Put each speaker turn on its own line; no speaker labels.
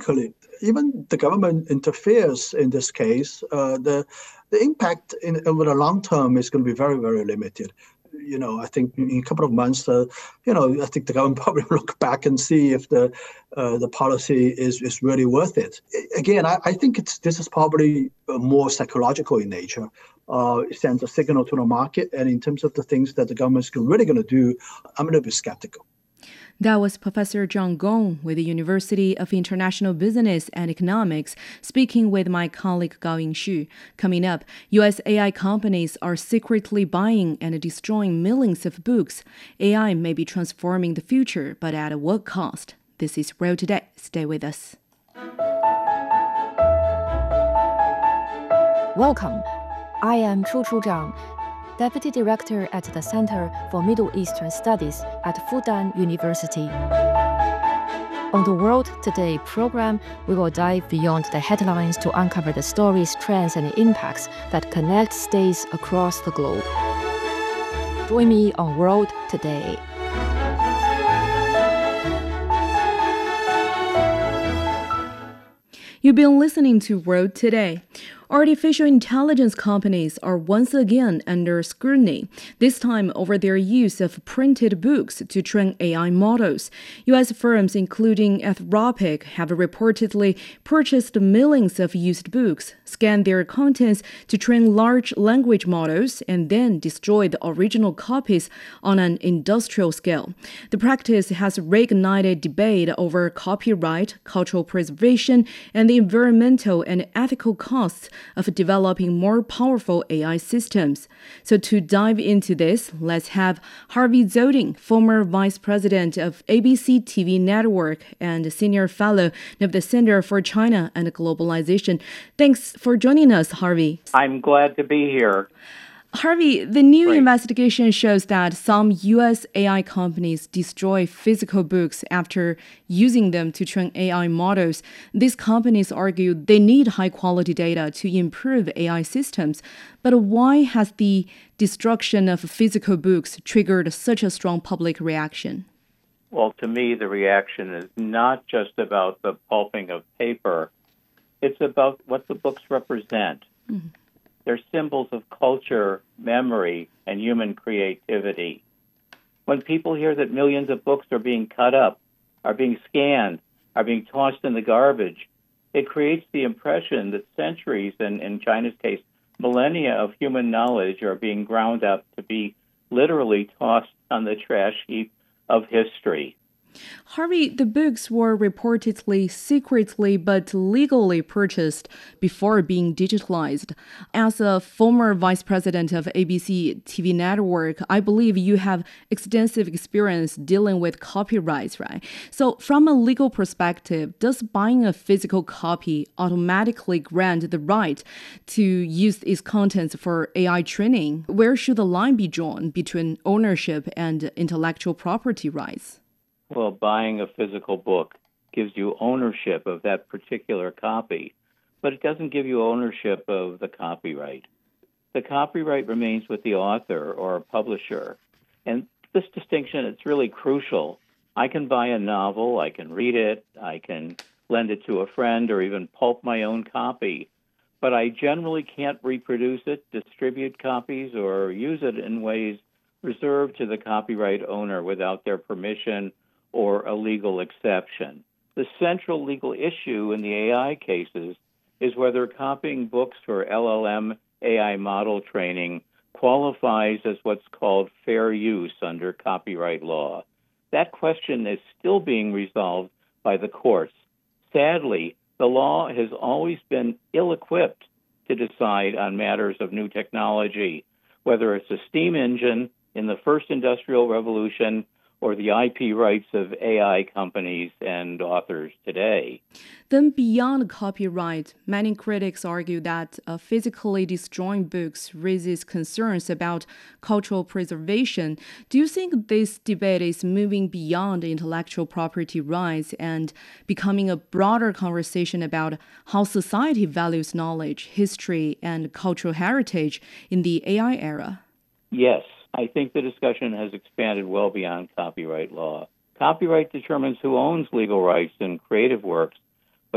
economically, even the government interferes in this case, the impact over the long term is going to be very, very limited. I think in a couple of months, I think the government probably look back and see if the policy is really worth it. Again, I think this is probably more psychological in nature. It sends a signal to the market, and in terms of the things that the government is really going to do, I'm a little bit skeptical.
That was Professor John Gong with the University of International Business and Economics, speaking with my colleague Gaoying Xu. Coming up, U.S. AI companies are secretly buying and destroying millions of books. AI may be transforming the future, but at what cost? This is World Today. Stay with us.
Welcome. I am Chu Zhang, Deputy Director at the Center for Middle Eastern Studies at Fudan University. On the World Today program, we will dive beyond the headlines to uncover the stories, trends, and impacts that connect states across the globe. Join me on World Today.
You've been listening to World Today. Artificial intelligence companies are once again under scrutiny, this time over their use of printed books to train AI models. U.S. firms, including Anthropic, have reportedly purchased millions of used books, scanned their contents to train large language models, and then destroy the original copies on an industrial scale. The practice has reignited debate over copyright, cultural preservation, and the environmental and ethical costs of developing more powerful AI systems. So to dive into this, let's have Harvey Zoding, former vice president of ABC TV Network and senior fellow of the Center for China and Globalization. Thanks for joining us, Harvey.
I'm glad to be here.
Harvey, the new investigation shows that some U.S. AI companies destroy physical books after using them to train AI models. These companies argue they need high-quality data to improve AI systems. But why has the destruction of physical books triggered such a strong public reaction?
Well, to me, the reaction is not just about the pulping of paper. It's about what the books represent. Mm-hmm. They're symbols of culture, memory, and human creativity. When people hear that millions of books are being cut up, are being scanned, are being tossed in the garbage, it creates the impression that centuries, and in China's case, millennia of human knowledge are being ground up to be literally tossed on the trash heap of history.
Harvey, the books were reportedly secretly but legally purchased before being digitalized. As a former vice president of ABC TV Network, I believe you have extensive experience dealing with copyrights, right? So from a legal perspective, does buying a physical copy automatically grant the right to use its contents for AI training? Where should the line be drawn between ownership and intellectual property rights?
Well, buying a physical book gives you ownership of that particular copy, but it doesn't give you ownership of the copyright. The copyright remains with the author or publisher. And this distinction, it's really crucial. I can buy a novel, I can read it, I can lend it to a friend or even pulp my own copy, but I generally can't reproduce it, distribute copies, or use it in ways reserved to the copyright owner without their permission or a legal exception. The central legal issue in the AI cases is whether copying books for LLM AI model training qualifies as what's called fair use under copyright law. That question is still being resolved by the courts. Sadly, the law has always been ill-equipped to decide on matters of new technology, whether it's a steam engine in the first industrial revolution or the IP rights of AI companies and authors today.
Then beyond copyright, many critics argue that physically destroying books raises concerns about cultural preservation. Do you think this debate is moving beyond intellectual property rights and becoming a broader conversation about how society values knowledge, history, and cultural heritage in the AI era?
Yes. I think the discussion has expanded well beyond copyright law. Copyright determines who owns legal rights in creative works,